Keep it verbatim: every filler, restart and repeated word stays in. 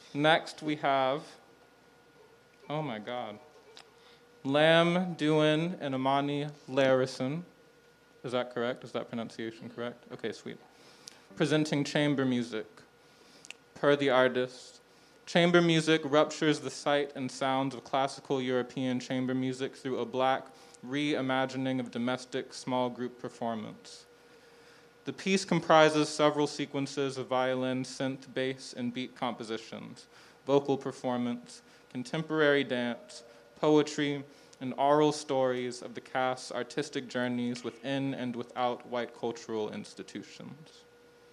Next, we have, oh my God, Lam Duin and Amani Larison. Is that correct? Is that pronunciation correct? Okay, sweet. Presenting chamber music. Per the artist, chamber music ruptures the sight and sounds of classical European chamber music through a Black reimagining of domestic small group performance. The piece comprises several sequences of violin, synth, bass, and beat compositions, vocal performance, contemporary dance, poetry, and oral stories of the cast's artistic journeys within and without white cultural institutions.